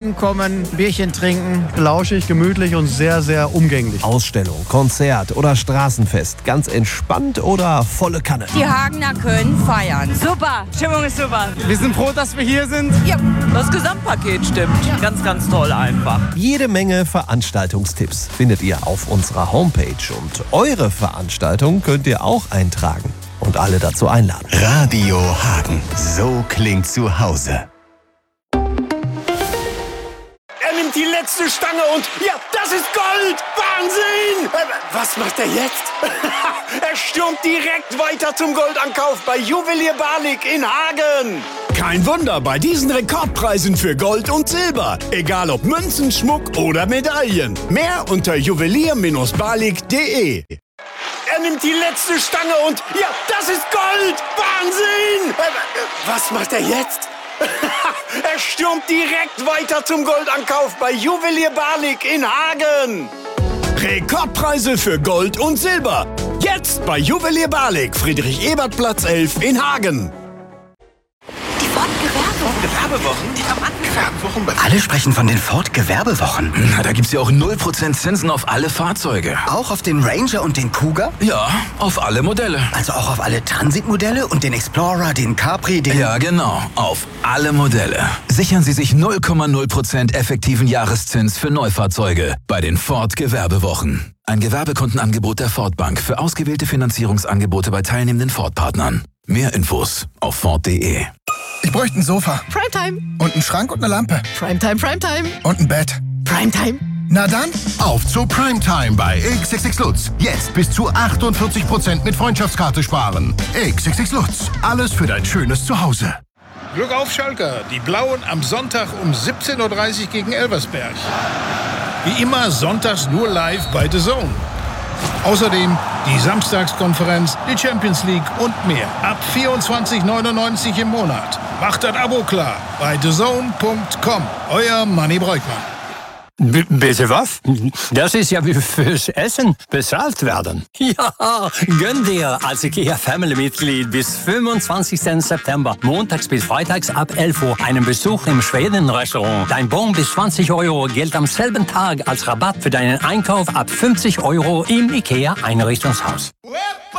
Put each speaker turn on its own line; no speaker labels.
Kollegen kommen, Bierchen trinken.
Lauschig, gemütlich und sehr, sehr umgänglich.
Ausstellung, Konzert oder Straßenfest. Ganz entspannt oder volle Kanne?
Die Hagener können feiern.
Super, Stimmung ist super.
Wir sind froh, dass wir hier sind.
Ja, das Gesamtpaket stimmt. Ja. Ganz, ganz toll einfach.
Jede Menge Veranstaltungstipps findet ihr auf unserer Homepage. Und eure Veranstaltung könnt ihr auch eintragen und alle dazu einladen.
Radio Hagen. So klingt zu Hause.
Er nimmt die letzte Stange und ja, das ist Gold! Wahnsinn! Was macht er jetzt? Er stürmt direkt weiter zum Goldankauf bei Juwelier Barlik in Hagen. Kein Wunder bei diesen Rekordpreisen für Gold und Silber. Egal ob Münzen, Schmuck oder Medaillen. Mehr unter juwelier-barlik.de. Er nimmt die letzte Stange und ja, das ist Gold! Wahnsinn! Was macht er jetzt? Er stürmt direkt weiter zum Goldankauf bei Juwelier Barlik in Hagen. Rekordpreise für Gold und Silber. Jetzt bei Juwelier Barlik, Friedrich-Ebert-Platz 11 in Hagen.
Die Ford-Gewerbewochen?
Gewerbewochen?
Alle sprechen von den Ford-Gewerbewochen.
Na, da gibt's ja auch 0% Zinsen auf alle Fahrzeuge.
Auch auf den Ranger und den Cougar?
Ja, auf alle Modelle.
Also auch auf alle Transit-Modelle und den Explorer, den Capri, den...
Ja, genau. Auf alle Modelle. Sichern Sie sich 0,0% effektiven Jahreszins für Neufahrzeuge bei den Ford-Gewerbewochen. Ein Gewerbekundenangebot der Ford Bank für ausgewählte Finanzierungsangebote bei teilnehmenden Ford-Partnern. Mehr Infos auf Ford.de.
Ich bräuchte ein Sofa.
Primetime.
Und einen Schrank und eine Lampe.
Primetime, Primetime.
Und ein Bett.
Primetime.
Na dann,
auf zu Primetime bei XXX Lutz. Jetzt bis zu 48% mit Freundschaftskarte sparen. XXX Lutz. Alles für dein schönes Zuhause.
Glück auf, Schalker. Die Blauen am Sonntag um 17.30 Uhr gegen Elversberg. Wie immer sonntags nur live bei The Zone. Außerdem die Samstagskonferenz, die Champions League und mehr. Ab 24,99 im Monat. Macht das Abo klar bei thezone.com. Euer Manni Breukmann.
Bitte was? Das ist ja wie fürs Essen bezahlt werden. Ja, gönn dir als IKEA-Family-Mitglied bis 25. September, montags bis freitags ab 11 Uhr, einen Besuch im Schweden-Restaurant. Dein Bon bis 20 Euro gilt am selben Tag als Rabatt für deinen Einkauf ab 50 Euro im IKEA-Einrichtungshaus.